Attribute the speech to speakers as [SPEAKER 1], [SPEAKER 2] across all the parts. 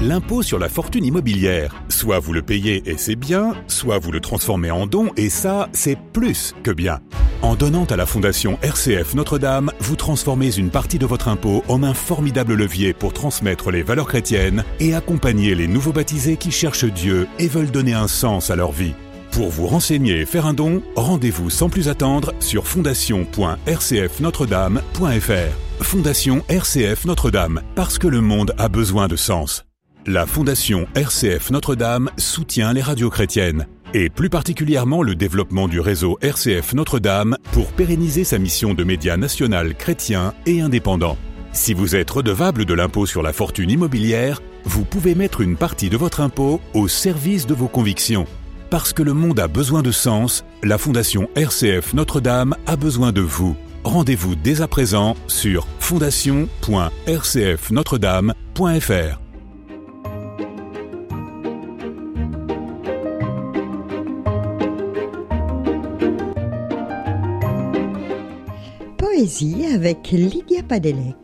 [SPEAKER 1] l'impôt sur la fortune immobilière. Soit vous le payez et c'est bien, soit vous le transformez en don et ça, c'est plus que bien. En donnant à la Fondation RCF Notre-Dame, vous transformez une partie de votre impôt en un formidable levier pour transmettre les valeurs chrétiennes et accompagner les nouveaux baptisés qui cherchent Dieu et veulent donner un sens à leur vie. Pour vous renseigner et faire un don, rendez-vous sans plus attendre sur fondation.rcfnotredame.fr. Fondation RCF Notre-Dame, parce que le monde a besoin de sens. La Fondation RCF Notre-Dame soutient les radios chrétiennes, et plus particulièrement le développement du réseau RCF Notre-Dame pour pérenniser sa mission de média national chrétien et indépendant. Si vous êtes redevable de l'impôt sur la fortune immobilière, vous pouvez mettre une partie de votre impôt au service de vos convictions. Parce que le monde a besoin de sens, la Fondation RCF Notre-Dame a besoin de vous. Rendez-vous dès à présent sur fondation.rcfnotredame.fr.
[SPEAKER 2] Poésie avec Lydia Padelec.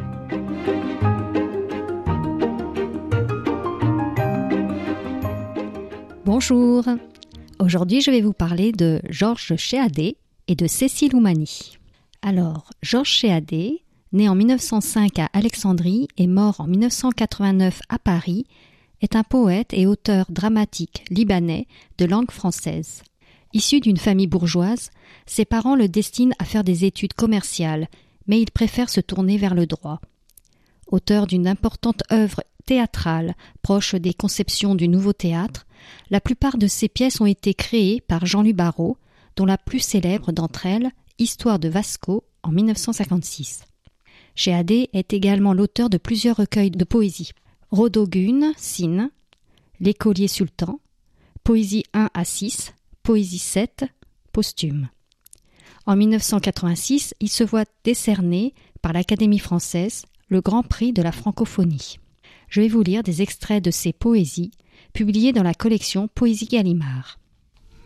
[SPEAKER 3] Bonjour, aujourd'hui je vais vous parler de Georges Chéadé et de Cécile Oumani. Alors, Georges Chéadé, né en 1905 à Alexandrie et mort en 1989 à Paris, est un poète et auteur dramatique libanais de langue française. Issu d'une famille bourgeoise, ses parents le destinent à faire des études commerciales, mais il préfère se tourner vers le droit. Auteur d'une importante œuvre théâtrale proche des conceptions du nouveau théâtre, la plupart de ses pièces ont été créées par Jean-Louis Barrault, dont la plus célèbre d'entre elles, Histoire de Vasco, en 1956. Chéadé est également l'auteur de plusieurs recueils de poésie. Rodogun, Sin, L'écolier sultan, Poésie 1 à 6, Poésie 7, posthume. En 1986, il se voit décerner par l'Académie française le Grand Prix de la francophonie. Je vais vous lire des extraits de ses poésies, publiées dans la collection Poésie Gallimard.